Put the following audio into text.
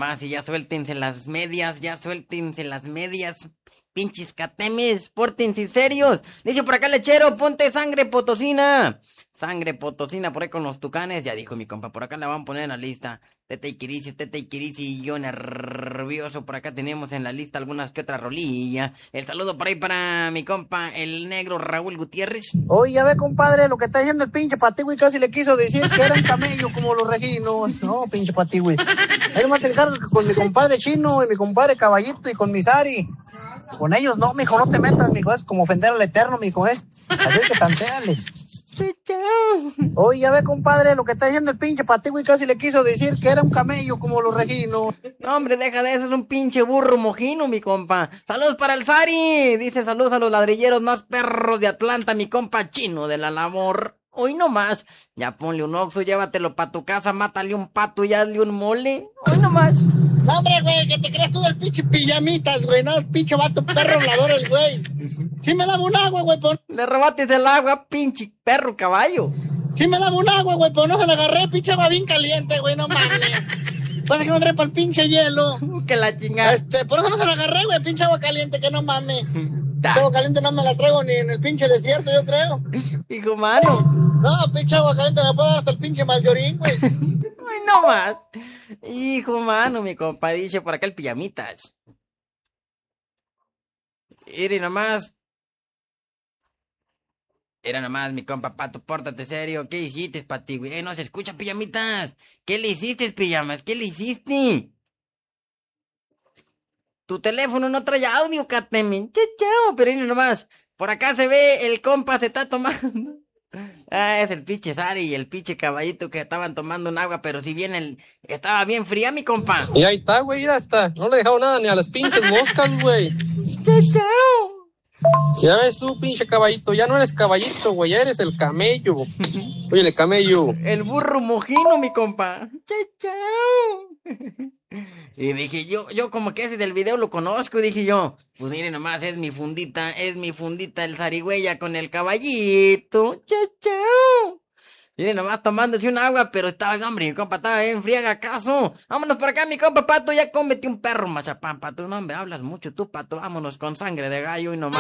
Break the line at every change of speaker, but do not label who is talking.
nomás, y ya suéltense las medias, pinches catemes, pórtense serios. Dice por acá el lechero, ponte sangre potosina. Sangre potosina por ahí con los tucanes, ya dijo mi compa, por acá la van a poner en la lista. Tete y Kirisi y yo nervioso, por acá tenemos en la lista algunas que otras rolillas. El saludo por ahí para mi compa, el negro Raúl Gutiérrez.
Oye, ya ve, compadre, lo que está diciendo el pinche Patigüey, casi le quiso decir que era un camello como los reginos. No, pinche Patigüey. Ahí nomás te encargo que con mi compadre Chino y mi compadre Caballito y con mi Sari. Con ellos no, mijo, no te metas, mijo, es como ofender al Eterno, mijo, Así es que tanteale. Oye, ya ve, compadre, lo que está diciendo el pinche Patigüey, casi le quiso decir que era un camello como los reginos.
No, hombre, deja de eso, es un pinche burro mojino, mi compa. Saludos para el Sari. Dice saludos a los ladrilleros más perros de Atlanta, mi compa Chino de la labor. Hoy no más. Ya ponle un oxo, llévatelo pa' tu casa, mátale un pato y hazle un mole. Hoy no más.
No, hombre, güey, ¿qué te crees tú del pinche pijamitas, güey? No, pinche vato perro hablador el güey. Sí me daba un agua, güey, pero...
Le robaste el agua, pinche perro caballo.
Sí me daba un agua, güey, pero no se la agarré, pinche agua bien caliente, güey, no mames. Pasa que no trae para el pinche hielo.
Que la chingada.
Por eso no se la agarré, güey, pinche agua caliente, que no mames. Pinche agua caliente no me la traigo ni en el pinche desierto, yo creo.
Hijo mano.
No, pinche agua caliente me puede dar hasta el pinche Mallorín, güey.
Ay, no más. Hijo mano, mi compa, dice por acá el pijamitas. Mire nomás. Era nomás, mi compa Pato, pórtate serio. ¿Qué hiciste, Pati, güey? No se escucha, pijamitas. ¿Qué le hiciste, pijamas? ¿Qué le hiciste? Tu teléfono no trae audio, Catemin. Chao, pero mira nomás. Por acá se ve, el compa se está tomando. Ah, es el pinche Sari y el pinche Caballito que estaban tomando un agua, pero si bien estaba bien fría, mi compa.
Y ahí está, güey, ya está. No le he dejado nada ni a las pinches moscas, güey.
Chao.
Ya ves tú, pinche Caballito, ya no eres caballito, güey, ya eres el camello. Oye, el camello.
El burro mojino, mi compa. Chao. Y dije yo como que ese del video lo conozco, y dije yo, pues miren nomás, es mi fundita el zarigüeya con el caballito. Chao. Miren nomás tomándose un agua, pero estaba, hombre, mi compa estaba bien friega, ¿acaso? Vámonos por acá, mi compa Pato, ya cómete un perro, mazapán, Pato. No, hombre, hablas mucho tú, Pato, vámonos con sangre de gallo y nomás.